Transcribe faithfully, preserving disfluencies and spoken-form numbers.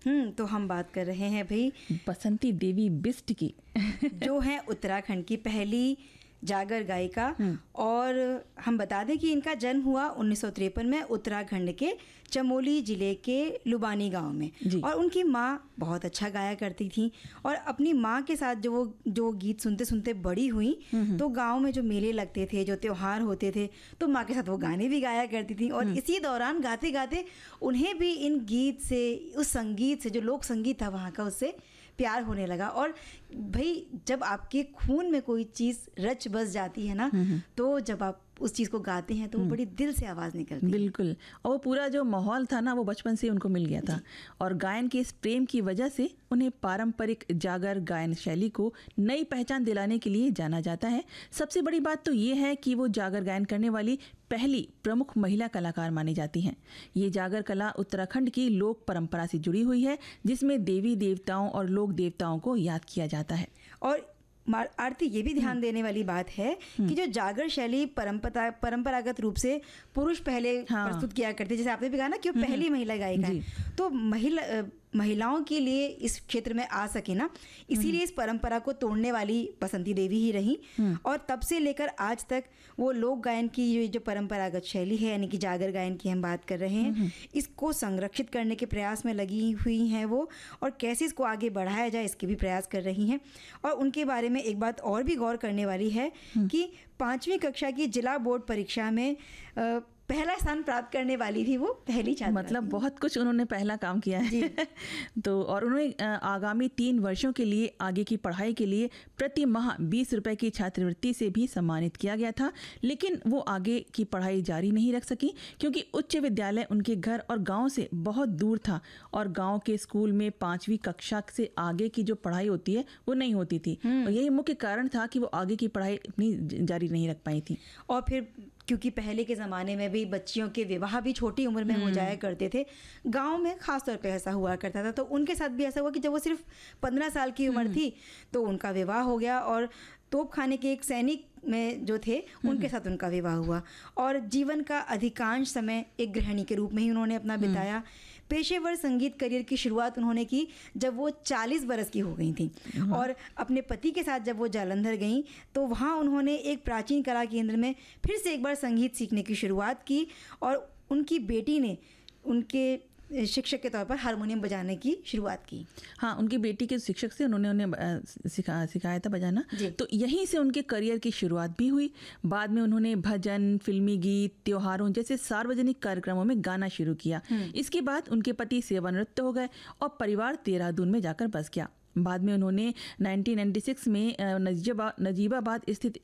हम्म तो हम बात कर रहे हैं भाई बसंती देवी बिष्ट की जो है उत्तराखंड की पहली जागर गायिका। और हम बता दें कि इनका जन्म हुआ उन्नीस सौ तिरपन में उत्तराखंड के चमोली ज़िले के लुबानी गांव में। और उनकी माँ बहुत अच्छा गाया करती थी और अपनी माँ के साथ जो वो जो गीत सुनते सुनते बड़ी हुई, तो गांव में जो मेले लगते थे, जो त्योहार होते थे, तो माँ के साथ वो गाने भी गाया करती थी। और इसी दौरान गाते गाते उन्हें भी इन गीत से, उस संगीत से, जो लोक संगीत था वहाँ का, उससे प्यार होने लगा। और भाई जब आपके खून में कोई चीज़ रच बस जाती है ना, तो जब आप उस चीज़ को गाते हैं तो वो बड़ी दिल से आवाज़ निकलती है। बिल्कुल। और वो पूरा जो माहौल था ना, वो बचपन से उनको मिल गया था। और गायन के इस प्रेम की वजह से उन्हें पारंपरिक जागर गायन शैली को नई पहचान दिलाने के लिए जाना जाता है। सबसे बड़ी बात तो ये है कि वो जागर गायन करने वाली पहली प्रमुख महिला कलाकार मानी जाती हैं। ये जागर कला उत्तराखंड की लोक परंपरा से जुड़ी हुई है, जिसमें देवी देवताओं और लोक देवताओं को याद किया जाता है। और आरती, ये भी ध्यान देने वाली बात है कि जो जागर शैली परंपरा परंपरागत रूप से पुरुष पहले हाँ। प्रस्तुत किया करते, जैसे आपने भी कहा ना कि वो पहली महिला गायिका है, तो महिला महिलाओं के लिए इस क्षेत्र में आ सके ना, इसीलिए इस परंपरा को तोड़ने वाली बसंती देवी ही रही। और तब से लेकर आज तक वो लोक गायन की जो परंपरागत शैली है, यानी कि जागर गायन की हम बात कर रहे हैं, इसको संरक्षित करने के प्रयास में लगी हुई हैं वो, और कैसे इसको आगे बढ़ाया जाए इसके भी प्रयास कर रही हैं। और उनके बारे में एक बात और भी गौर करने वाली है कि पाँचवीं कक्षा की जिला बोर्ड परीक्षा में आ, पहला स्थान प्राप्त करने वाली थी वो पहली छात्रा। मतलब बहुत कुछ उन्होंने पहला काम किया है तो और उन्होंने आगामी तीन वर्षों के लिए आगे की पढ़ाई के लिए प्रति माह बीस रुपए की छात्रवृत्ति से भी सम्मानित किया गया था। लेकिन वो आगे की पढ़ाई जारी नहीं रख सकी क्योंकि उच्च विद्यालय उनके घर और गांव से बहुत दूर था और गांव के स्कूल में पांचवी कक्षा से आगे की जो पढ़ाई होती है वो नहीं होती थी। और यही मुख्य कारण था कि वो आगे की पढ़ाई अपनी जारी नहीं रख पाई थी। और फिर क्योंकि पहले के ज़माने में भी बच्चियों के विवाह भी छोटी उम्र में हो जाया करते थे, गांव में ख़ास तौर पे ऐसा हुआ करता था। तो उनके साथ भी ऐसा हुआ कि जब वो सिर्फ पंद्रह साल की उम्र थी तो उनका विवाह हो गया और तोप खाने के एक सैनिक में जो थे उनके साथ उनका विवाह हुआ। और जीवन का अधिकांश समय एक गृहिणी के रूप में ही उन्होंने अपना बिताया। पेशेवर संगीत करियर की शुरुआत उन्होंने की जब वो चालीस बरस की हो गई थी। और अपने पति के साथ जब वो जालंधर गईं तो वहाँ उन्होंने एक प्राचीन कला केंद्र में फिर से एक बार संगीत सीखने की शुरुआत की। और उनकी बेटी ने उनके शिक्षक के तौर पर हारमोनियम बजाने की शुरुआत की। हाँ, उनकी बेटी के शिक्षक से उन्होंने उन्हें सिखा सिखाया था बजाना। तो यहीं से उनके करियर की शुरुआत भी हुई। बाद में उन्होंने भजन, फिल्मी गीत, त्योहारों जैसे सार्वजनिक कार्यक्रमों में गाना शुरू किया। इसके बाद उनके पति सेवानिवृत्त हो गए और परिवार देहरादून में जाकर बस गया। बाद में उन्होंने उन्नीस सौ छियानवे में नजीबा नजीबाबाद स्थित